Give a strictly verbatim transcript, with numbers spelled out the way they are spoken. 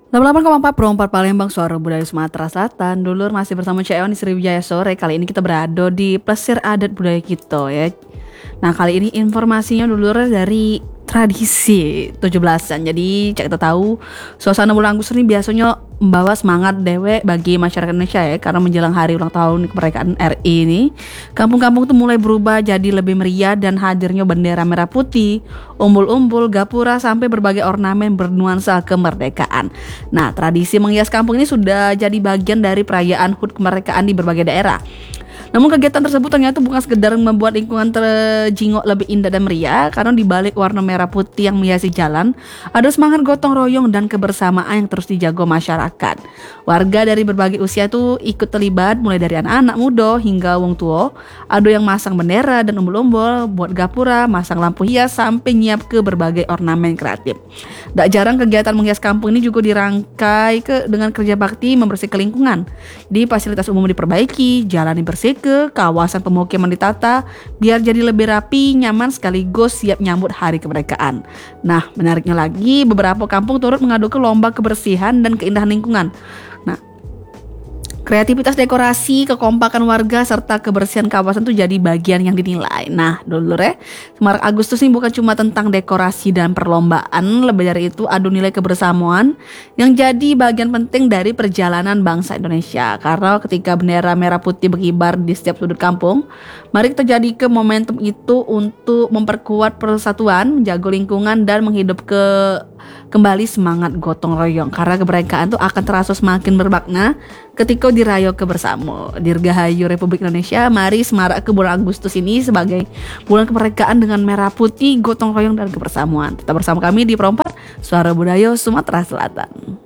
delapan puluh delapan koma empat Pro empat Palembang, suara budaya Sumatera Selatan. Dulur masih bersama Cek Eon di Sriwijaya Sore. Kali ini kita berada di Plesir Adat Budaya Kita ya. Nah, kali ini informasinya dulur dari tradisi tujuh belasan. Jadi cek kita tahu suasana bulan Agustus ini biasanya membawa semangat dewe bagi masyarakat Indonesia ya, karena menjelang hari ulang tahun kemerdekaan R I ini, kampung-kampung tuh mulai berubah jadi lebih meriah dan hadirnya bendera merah putih, umbul-umbul, gapura sampai berbagai ornamen bernuansa kemerdekaan. Nah, tradisi menghias kampung ini sudah jadi bagian dari perayaan H U T kemerdekaan di berbagai daerah. Namun kegiatan tersebut ternyata bukan sekedar membuat lingkungan terjingok lebih indah dan meriah, karena di balik warna merah putih yang menghiasi jalan, ada semangat gotong royong dan kebersamaan yang terus dijaga masyarakat. Warga dari berbagai usia itu ikut terlibat, mulai dari anak-anak muda hingga wong tua. Ada yang masang bendera dan umbul-umbul, buat gapura, masang lampu hias, sampai nyiap ke berbagai ornamen kreatif. Tak jarang kegiatan menghias kampung ini juga dirangkai ke dengan kerja bakti membersihkan lingkungan. Di fasilitas umum diperbaiki, jalan dibersihkan, ke kawasan pemukiman ditata biar jadi lebih rapi, nyaman sekaligus siap nyambut hari kemerdekaan. Nah, menariknya lagi, beberapa kampung turut mengadu ke lomba kebersihan dan keindahan lingkungan. Nah, kreativitas dekorasi, kekompakan warga, serta kebersihan kawasan itu jadi bagian yang dinilai. Nah, dulu ya, Semarak Agustus ini bukan cuma tentang dekorasi dan perlombaan, lebih dari itu ada nilai kebersamaan yang jadi bagian penting dari perjalanan bangsa Indonesia. Karena ketika bendera merah putih berkibar di setiap sudut kampung, mari kita jadikan momentum itu untuk memperkuat persatuan, menjaga lingkungan, dan menghidup ke kembali semangat gotong royong, karena kemerdekaan itu akan terasa semakin bermakna ketika dirayo kebersama. Dirgahayu Republik Indonesia. Mari semarak ke bulan Agustus ini sebagai bulan kemerdekaan dengan merah putih, gotong royong, dan kebersamaan. Tetap bersama kami di Pro empat, Suara Budaya Sumatera Selatan.